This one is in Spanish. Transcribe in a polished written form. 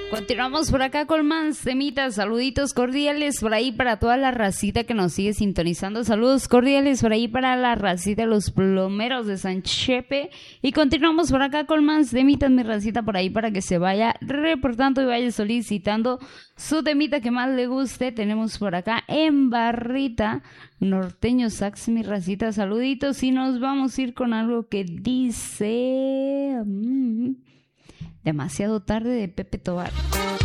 Continuamos por acá con más temitas, saluditos cordiales por ahí para toda la racita que nos sigue sintonizando, saludos cordiales por ahí para la racita de los plomeros de San Chepe, y continuamos por acá con más temitas, mi racita, por ahí para que se vaya reportando y vaya solicitando su temita que más le guste. Tenemos por acá en barrita Norteño Sax, mi racita, saluditos, y nos vamos a ir con algo que dice... Demasiado tarde, de Pepe Tobar.